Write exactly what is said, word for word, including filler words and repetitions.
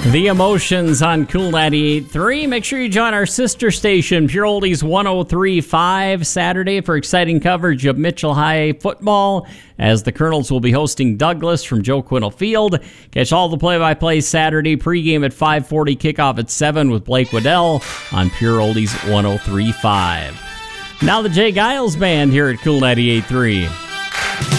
The Emotions on Cool ninety-eight point three. Make sure you join our sister station, Pure Oldies one oh three point five, Saturday for exciting coverage of Mitchell High football as the Colonels will be hosting Douglas from Joe Quinnell Field. Catch all the play-by-play Saturday, pregame at five forty, kickoff at seven with Blake Waddell on Pure Oldies one oh three point five. Now the Jay Giles Band here at Cool ninety-eight point three.